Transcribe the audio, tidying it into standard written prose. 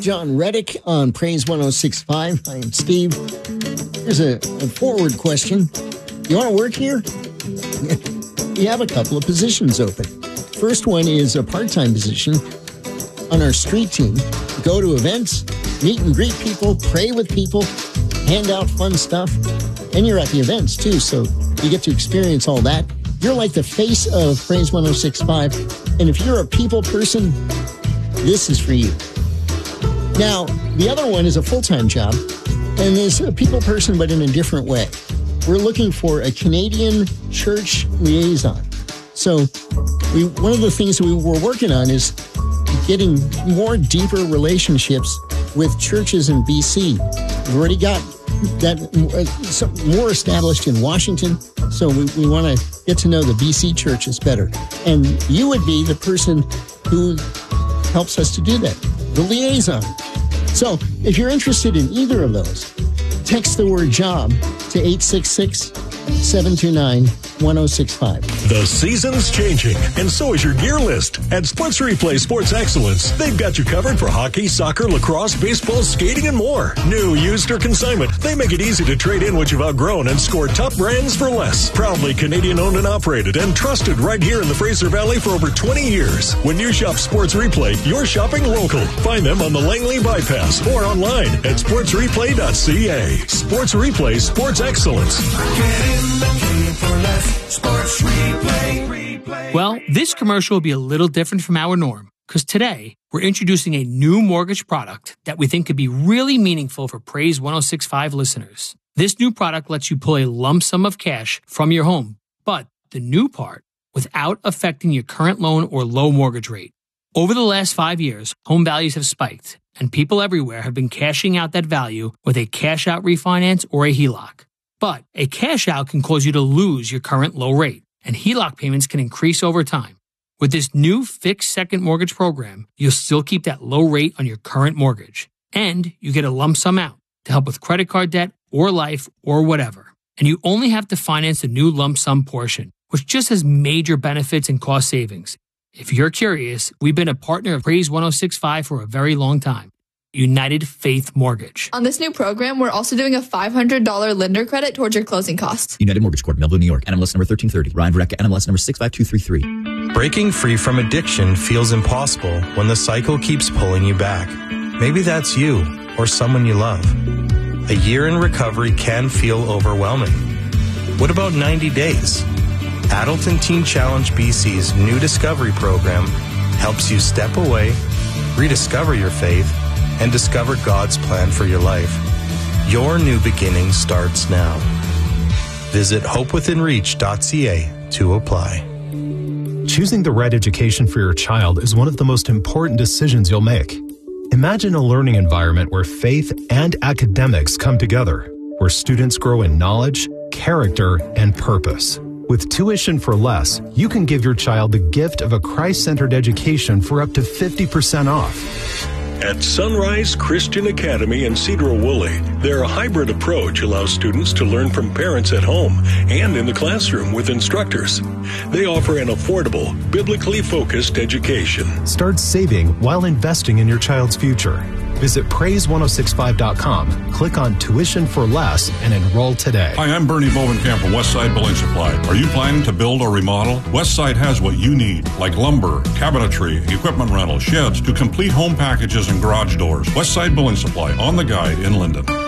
John Reddick on Praise 106.5. I am Steve. Here's a forward question. You want to work here? We have a couple of positions open. First one is a part-time position on our street team. Go to events, meet and greet people, pray with people, hand out fun stuff. And you're at the events too, so you get to experience all that. You're like the face of Praise 106.5. And if you're a people person, this is for you. Now, the other one is a full-time job, and is a people person, but in a different way. We're looking for a Canadian church liaison. So one of the things that we were working on is getting more deeper relationships with churches in BC. We've already got that more established in Washington, so we want to get to know the BC churches better. And you would be the person who helps us to do that, the liaison. So if you're interested in either of those, text the word job to 866-729-1065. The season's changing, and so is your gear list. At Sports Replay Sports Excellence, they've got you covered for hockey, soccer, lacrosse, baseball, skating, and more. New, used, or consignment, they make it easy to trade in what you've outgrown and score top brands for less. Proudly Canadian-owned and operated and trusted right here in the Fraser Valley for over 20 years. When you shop Sports Replay, you're shopping local. Find them on the Langley Bypass or online at sportsreplay.ca. Sports Replay Sports Excellence. Well, this commercial will be a little different from our norm, because today we're introducing a new mortgage product that we think could be really meaningful for Praise 106.5 listeners. This new product lets you pull a lump sum of cash from your home, but the new part, without affecting your current loan or low mortgage rate. Over the last 5 years, home values have spiked, and people everywhere have been cashing out that value with a cash-out refinance or a HELOC. But a cash-out can cause you to lose your current low rate, and HELOC payments can increase over time. With this new fixed second mortgage program, you'll still keep that low rate on your current mortgage, and you get a lump sum out to help with credit card debt or life or whatever. And you only have to finance the new lump sum portion, which just has major benefits and cost savings. If you're curious, we've been a partner of Praise 106.5 for a very long time. United Faith Mortgage. On this new program, we're also doing a $500 lender credit towards your closing costs. United Mortgage Corp, Melville, New York. NMLS number 1330. Ryan Verrecka, NMLS number 65233. Breaking free from addiction feels impossible when the cycle keeps pulling you back. Maybe that's you or someone you love. A year in recovery can feel overwhelming. What about 90 days? Adult and Teen Challenge BC's new discovery program helps you step away, rediscover your faith, and discover God's plan for your life. Your new beginning starts now. Visit hopewithinreach.ca to apply. Choosing the right education for your child is one of the most important decisions you'll make. Imagine a learning environment where faith and academics come together, where students grow in knowledge, character, and purpose. With Tuition for Less, you can give your child the gift of a Christ-centered education for up to 50% off. At Sunrise Christian Academy in Cedar-Woolley, their hybrid approach allows students to learn from parents at home and in the classroom with instructors. They offer an affordable, biblically focused education. Start saving while investing in your child's future. Visit praise1065.com, click on Tuition for Less, and enroll today. Hi, I'm Bernie Bovenkamp from Westside Building Supply. Are you planning to build or remodel? Westside has what you need, like lumber, cabinetry, equipment rental, sheds, to complete home packages and garage doors. Westside Building Supply, on the guide in Linden.